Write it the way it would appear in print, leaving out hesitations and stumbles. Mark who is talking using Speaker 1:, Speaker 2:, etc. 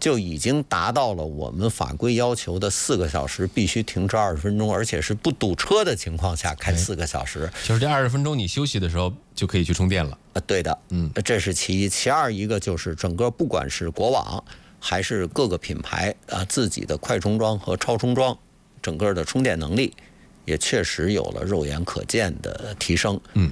Speaker 1: 就已经达到了我们法规要求的4个小时必须停车20分钟，而且是不堵车的情况下开4个小时。
Speaker 2: 就是这20分钟你休息的时候就可以去充电了。
Speaker 1: 对的，这是其一。其二一个就是整个不管是国网还是各个品牌自己的快充桩和超充桩，整个的充电能力也确实有了肉眼可见的提升。